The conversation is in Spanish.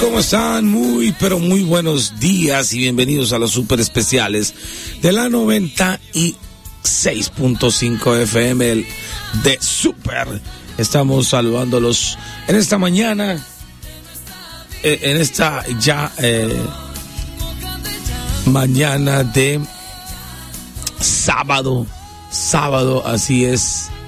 ¿Cómo están? Muy, pero muy buenos días y bienvenidos a los super especiales de la 96.5 FM de Super. Estamos saludándolos en esta mañana, en esta ya mañana de sábado, así es.